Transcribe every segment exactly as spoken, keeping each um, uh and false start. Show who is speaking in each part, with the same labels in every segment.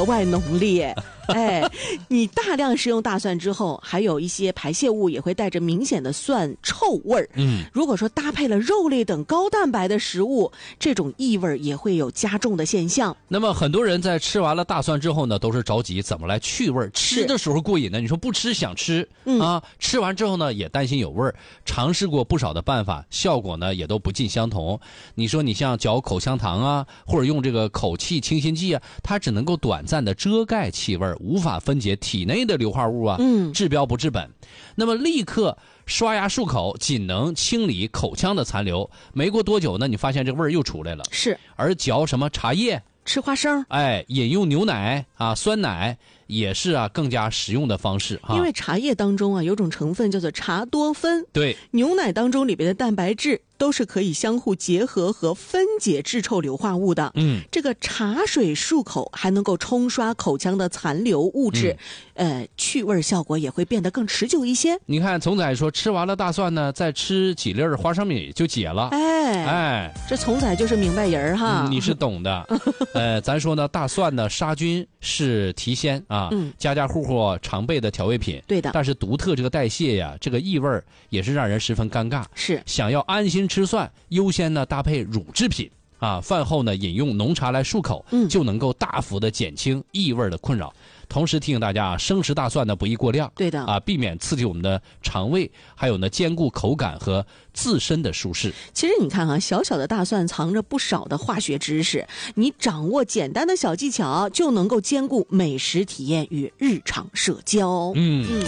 Speaker 1: 格外浓烈。哎，你大量食用大蒜之后，还有一些排泄物也会带着明显的蒜臭味儿。
Speaker 2: 嗯，
Speaker 1: 如果说搭配了肉类等高蛋白的食物，这种异味也会有加重的现象。
Speaker 2: 那么很多人在吃完了大蒜之后呢，都是着急怎么来去味儿，吃的时候过瘾呢，你说不吃想吃、
Speaker 1: 嗯、
Speaker 2: 啊，吃完之后呢也担心有味儿，尝试过不少的办法，效果呢也都不尽相同。你说你像嚼口香糖啊，或者用这个口气清新剂啊，它只能够短暂的遮盖气味，无法分解体内的硫化物啊，
Speaker 1: 嗯，
Speaker 2: 治标不治本。那么立刻刷牙漱口，仅能清理口腔的残留，没过多久呢，你发现这味儿又出来了。
Speaker 1: 是，
Speaker 2: 而嚼什么茶叶、
Speaker 1: 吃花生，
Speaker 2: 哎，饮用牛奶啊、酸奶也是啊更加实用的方式哈、啊。
Speaker 1: 因为茶叶当中啊有种成分叫做茶多酚，
Speaker 2: 对，
Speaker 1: 牛奶当中里边的蛋白质都是可以相互结合和分解制臭硫化物的。
Speaker 2: 嗯，
Speaker 1: 这个茶水漱口还能够冲刷口腔的残留物质，嗯、呃，去味效果也会变得更持久一些。
Speaker 2: 你看丛仔说吃完了大蒜呢，再吃几粒花生米就解了。
Speaker 1: 哎
Speaker 2: 哎，
Speaker 1: 这丛仔就是明白人哈、
Speaker 2: 嗯，你是懂的。呃，咱说呢，大蒜呢杀菌是提鲜啊，
Speaker 1: 嗯，
Speaker 2: 家家户户常备的调味品。
Speaker 1: 对的，
Speaker 2: 但是独特这个代谢呀，这个异味也是让人十分尴尬。
Speaker 1: 是，
Speaker 2: 想要安心吃蒜，优先呢搭配乳制品啊，饭后呢饮用浓茶来漱口，
Speaker 1: 嗯，
Speaker 2: 就能够大幅的减轻异味的困扰。同时提醒大家啊，生食大蒜呢不宜过量，
Speaker 1: 对的
Speaker 2: 啊，避免刺激我们的肠胃，还有呢兼顾口感和自身的舒适。
Speaker 1: 其实你看啊，小小的大蒜藏着不少的化学知识，你掌握简单的小技巧，就能够兼顾美食体验与日常社交。
Speaker 2: 嗯。
Speaker 1: 嗯，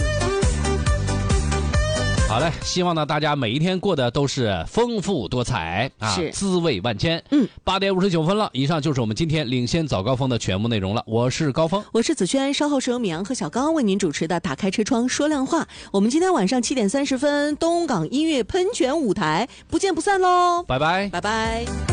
Speaker 2: 好嘞，希望呢大家每一天过得都是丰富多彩啊，
Speaker 1: 是
Speaker 2: 滋味万千。
Speaker 1: 嗯，
Speaker 2: 八点五十九分了，以上就是我们今天领先早高峰的全部内容了。我是高峰，
Speaker 1: 我是子轩，稍后是由米阳和小刚为您主持的《打开车窗说亮话》。我们今天晚上七点三十分，东港音乐喷泉舞台不见不散喽！
Speaker 2: 拜拜，
Speaker 1: 拜拜。